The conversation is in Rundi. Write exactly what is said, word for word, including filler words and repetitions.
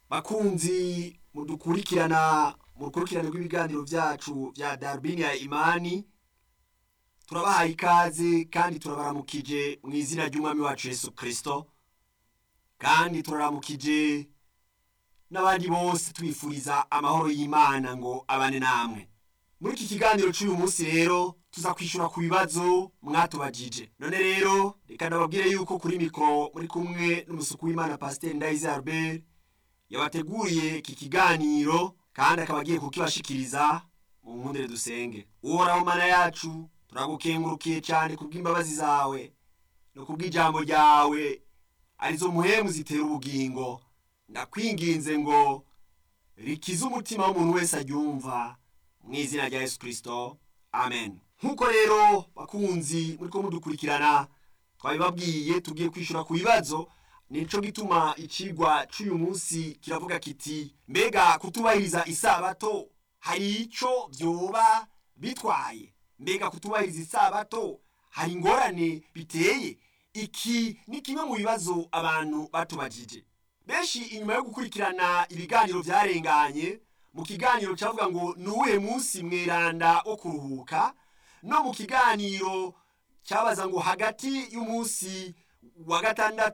bakunzi mudukurikirana mu rukurikirane rw'ibiganiro vyacu vya Darubini ya Imani, turabahaye ikaze kandi turabaramukije mu izina ry'umwami wacu Yesu Kristo, kandi turaramukije n'abandi bose twifuriza amahoro y'Imana ngo abane namwe. Muri iki kiganiro cy'uyu munsi rero tuza kwishura ku bibazo mwatubajije. None rero reka nababwire yuko kuri mikro muri kumwe n'umusuku w'Imana Pasteur Ndayize Albert yabateguriye iki kiganiro kandi akaba agiye kukibashikiriza. Mu nkundire dusenge. Uhoraho Mana yacu, turagukengurukiye cyane kubw'imbabazi zawe no kubw'ijambo ryawe arizo muhemu zitera ubugingo. Ndakwinginze ngo rikize umutima w'umuntu wese aryumva mu izina rya Yesu Kristo, amen. Nkuko rero bakunzi muri ko mudukurikirana twabibabwiye, tugiye kwishura ku bibazo. Nico gituma icigwa c'uyu munsi kiravuga kiti, mbega kutubahiriza isabato hari ico vyoba bitwaye? Mbega kutubahiriza isabato hari ingorane biteye? Iki ni kimwe mu bibazo abantu batubajije. Benshi inyuma yo gukurikirana ibiganiro vyarenganye, mu kiganiro cyavuga ngo nuwuhe munsi mweranda wo kuruhuka, no mu kiganiro cyabaza ngo hagati y'umunsi wa gatandatu